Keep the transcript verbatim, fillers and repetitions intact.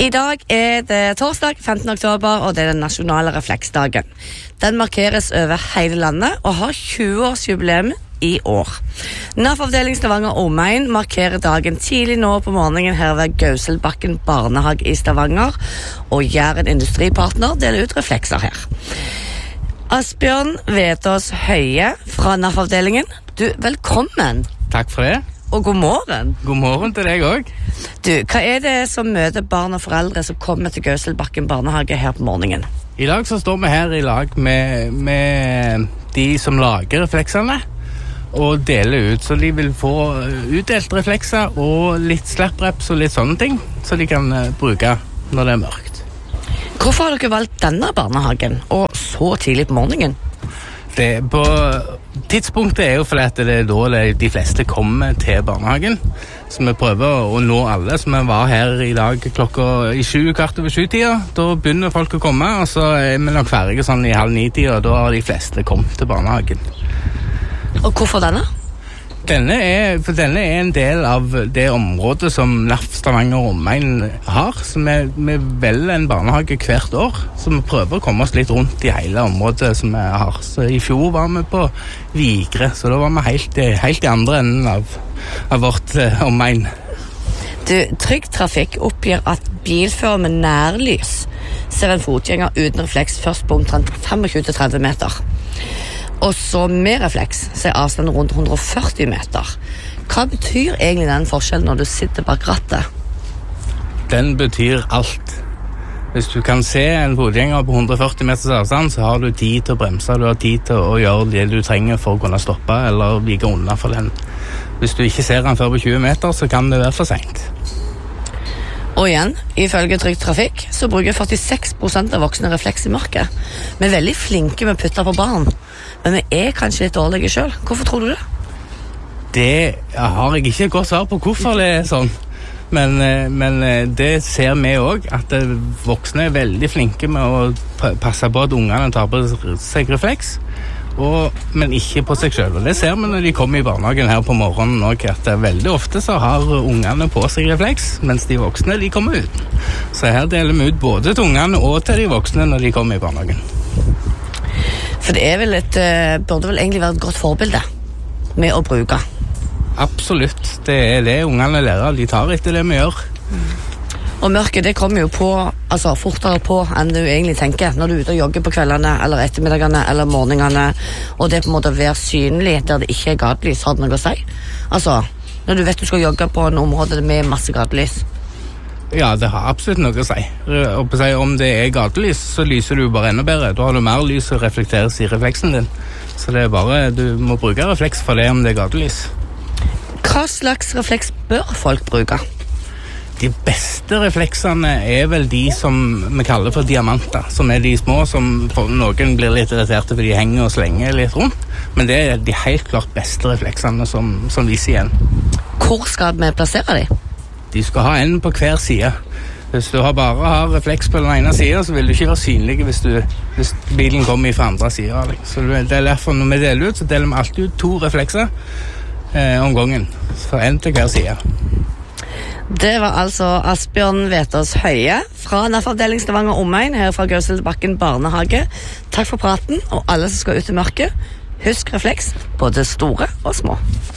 I dag er det torsdag femtende oktober, og det er den nasjonale refleksdagen. Den markeres over hele landet og har tjue-årsjubileum i år. N A F-avdeling Stavanger Omegn markerer dagen tidlig nå på morgenen her ved Gauselbakken barnehage i Stavanger, og Jæren Industripartner deler ut reflekser her. Asbjørn Vetås Høie fra N A F-avdelingen, du, velkommen. Takk for det. Og god morgen. God morgen til deg også. Du, hva er det som møter barn og foreldre som kommer til Gauselbakken barnehage her på morgenen? I dag så står vi her i lag med, med de som lager refleksene og deler ut, så de vil få utdelt reflekser og litt slappreps og litt sånne ting, så de kan bruke når det er mørkt. Hvorfor har dere valgt denne barnehagen, og så tidlig på morgenen? Det, på tidspunktet er jo fordi at det er da de fleste kommer til barnehagen, så vi prøver å nå alle. Så vi var her i dag klokka i sju, kvart over sju-tida. Da begynner folk å komme, og så er vi nok ferdige sånn i halv ni-tida, og da har de fleste kommet til barnehagen. Og hvorfor denne? Denne er, for denne er en del av det området som N A F Stavanger Omegn har, så vi, vi velger en barnehage hvert år, så vi prøver å komme oss litt rundt i hele området som vi har. Så i fjor var vi på Vigre, så da var vi helt, helt i andre enden av, av vårt eh, omegn. Du, Trygg Trafikk oppgir at bilfører med nærlys ser en fotgjenger uten refleks først på omtrent tjuefem til tretti meter. Og så med refleks så er avstanden rundt hundre og førti meter. Hva betyr egentlig den forskjellen når du sitter bak rattet? Den betyr alt. Hvis du kan se en fotgjenger på hundre og førti meters avstand, så har du tid til å bremse, du har tid til å gjøre det du trenger for å kunne stoppe eller vike unna for den. Hvis du ikke ser den før på tjue meter, så kan det være for sent. Og igjen, ifølge Trygg Trafikk, så bruker førtiseks prosent av voksne refleks i mørket. Vi er veldig flinke med å putte på barn, men vi er kanskje litt dårlige selv. Hvorfor tror du det? Det har jeg ikke godt svar på hvorfor det er sånn. Men, men det ser vi også, at voksne er veldig flinke med å passe på at ungene tar på seg refleks, og, men ikke på seg selv. Og det ser vi når de kommer i barnehagen her på morgenen også, at veldig ofte så har ungene på seg refleks, mens de voksne de kommer ut. Så her deler vi ut både til ungene og til de voksne når de kommer i barnehagen. For det er vel et, burde vel egentlig være et godt forbilde med å bruke. Absolutt, det er det ungene lærer, de tar etter det vi gjør. Og mørket, det kommer jo på, altså fortere på enn du egentlig tenker, når du er ute og jogger på kveldene, eller ettermiddagene, eller morgenene, og det er på en måte å være synlig der det ikke er gatelys, har det noe å si? Altså, når du vet du skal jogge på en område med masse gatelys. Ja, det har absolutt noe å si. Og om det er gatelys, så lyser du bare enda bedre. Da har du mer lys og reflekteres i refleksen din. Så det er bare, du må bruke refleks for det om det er gatelys. Hva slags refleks bør folk bruke? De beste refleksene er vel de som vi kaller for diamanter, som er de små, som noen blir litt irriterte fordi de henger og slenger litt rundt. Men det er de helt klart beste refleksene som, som viser igjen. Hvor skal vi plassere de? De skal ha en på hver side. Hvis du har bare har refleks på den ene siden, så vil du ikke være synlig hvis, du, hvis bilen kommer fra andre siden. Så det er derfor når vi deler ut, så deler vi alltid ut to reflekser eh, om gangen. For en til hver side. Det var altså Asbjørn Vetås Høie fra N A F-avdeling Stavanger Omegn her fra Gauselbakken barnehage. Takk for praten, og alle som skal ut i mørket, husk refleks, både store og små.